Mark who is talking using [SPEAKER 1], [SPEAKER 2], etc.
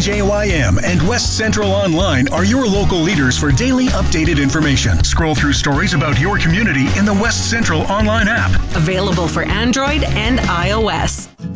[SPEAKER 1] WCJYM and West Central Online are your local leaders for daily updated information. Scroll through stories about your community in the West Central Online app.
[SPEAKER 2] Available for Android and iOS.